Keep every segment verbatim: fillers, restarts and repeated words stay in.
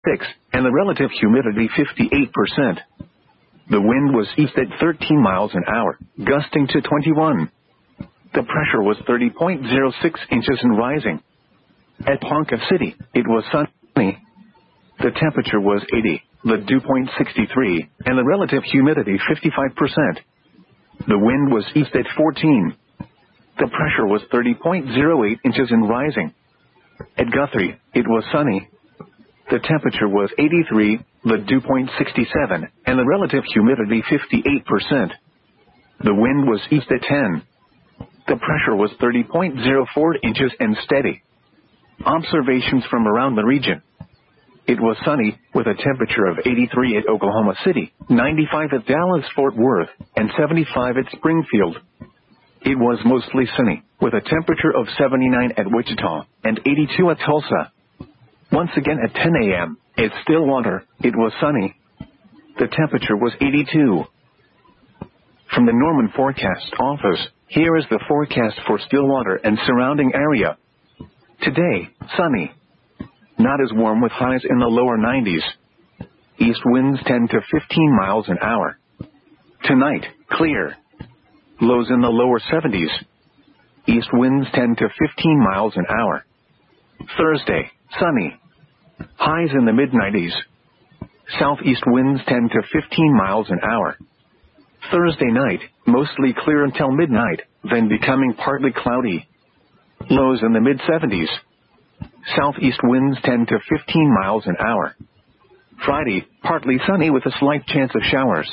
and the relative humidity fifty-eight percent. The wind was east at thirteen miles an hour, gusting to twenty-one. The pressure was thirty point zero six inches and rising. At Ponca City, it was sunny. The temperature was eighty, the dew point sixty-three, and the relative humidity fifty-five percent. The wind was east at fourteen. The pressure was thirty point zero eight inches and rising. At Guthrie, it was sunny. The temperature was eighty-three, the dew point sixty-seven, and the relative humidity fifty-eight percent. The wind was east at ten. The pressure was thirty point zero four inches and steady. Observations from around the region. It was sunny, with a temperature of eighty-three at Oklahoma City, ninety-five at Dallas-Fort Worth, and seventy-five at Springfield. It was mostly sunny, with a temperature of seventy-nine at Wichita, and eighty-two at Tulsa. Once again at ten a m, at Stillwater, it was sunny. The temperature was eighty-two. From the Norman Forecast Office, here is the forecast for Stillwater and surrounding area. Today, sunny. Not as warm with highs in the lower nineties. East winds ten to fifteen miles an hour. Tonight, clear. Lows in the lower seventies. East winds ten to fifteen miles an hour. Thursday, sunny. Highs in the mid nineties. Southeast winds ten to fifteen miles an hour. Thursday night, mostly clear until midnight, then becoming partly cloudy. Lows in the mid seventies. Southeast winds ten to fifteen miles an hour. Friday, partly sunny with a slight chance of showers.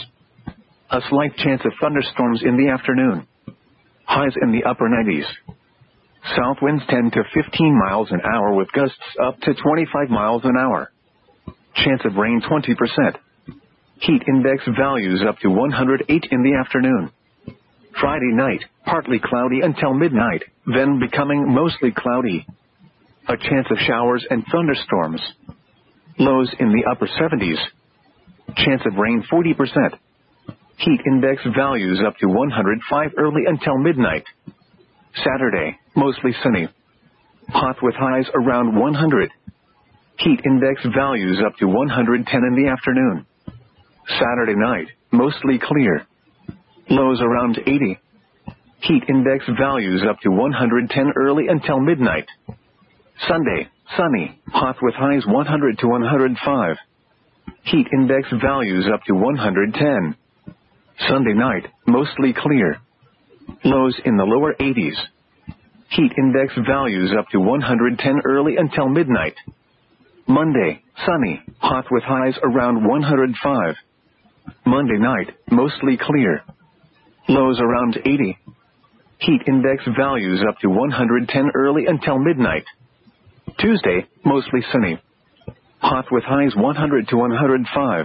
A slight chance of thunderstorms in the afternoon. Highs in the upper nineties. South winds ten to fifteen miles an hour with gusts up to twenty-five miles an hour. Chance of rain twenty percent. Heat index values up to one hundred eight in the afternoon. Friday night, partly cloudy until midnight, then becoming mostly cloudy. A chance of showers and thunderstorms. Lows in the upper seventies. Chance of rain forty percent. Heat index values up to one hundred five early until midnight. Saturday, mostly sunny. Hot with highs around one hundred. Heat index values up to one hundred ten in the afternoon. Saturday night, mostly clear. Lows around eighty. Heat index values up to one hundred ten early until midnight. Sunday, sunny, hot with highs one hundred to one hundred five. Heat index values up to one hundred ten. Sunday night, mostly clear. Lows in the lower eighties. Heat index values up to one hundred ten early until midnight. Monday, sunny, hot with highs around one hundred five. Monday night, mostly clear. Lows around eighty. Heat index values up to one hundred ten early until midnight. Tuesday, mostly sunny. Hot with highs one hundred to one hundred five.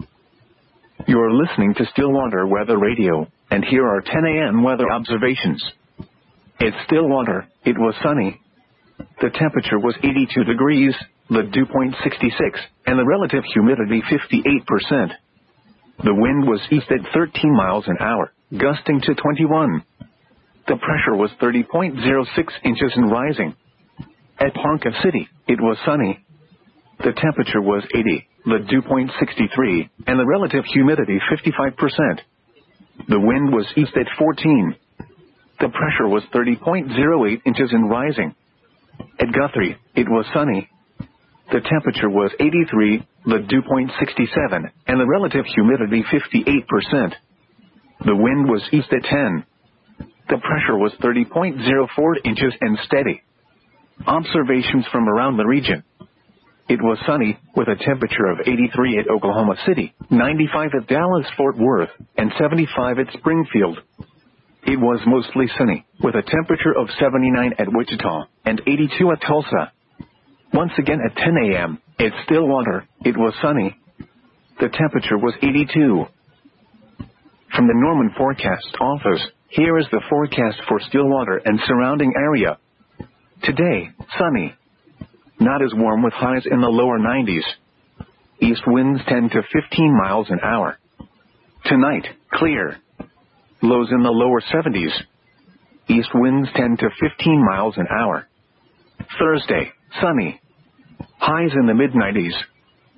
You're listening to Stillwater Weather Radio, and here are ten a m weather observations. At Stillwater, it was sunny. The temperature was eighty-two degrees, the dew point sixty-six, and the relative humidity fifty-eight percent. The wind was east at thirteen miles an hour, gusting to twenty-one. The pressure was thirty point zero six inches and rising. At Ponca City, it was sunny. The temperature was eighty, the dew point sixty-three, and the relative humidity fifty-five percent. The wind was east at fourteen. The pressure was thirty point zero eight inches and rising. At Guthrie, it was sunny. The temperature was eighty-three, the dew point sixty-seven, and the relative humidity fifty-eight percent. The wind was east at ten. The pressure was thirty point zero four inches and steady. Observations from around the region. It was sunny, with a temperature of eighty-three at Oklahoma City, ninety-five at Dallas-Fort Worth, and seventy-five at Springfield. It was mostly sunny, with a temperature of seventy-nine at Wichita, and eighty-two at Tulsa. Once again at ten a m, at Stillwater, it was sunny. The temperature was eighty-two. From the Norman Forecast Office, here is the forecast for Stillwater and surrounding area. Today, sunny. Not as warm with highs in the lower nineties. East winds ten to fifteen miles an hour. Tonight, clear. Lows in the lower seventies. East winds ten to fifteen miles an hour. Thursday, sunny. Highs in the mid nineties.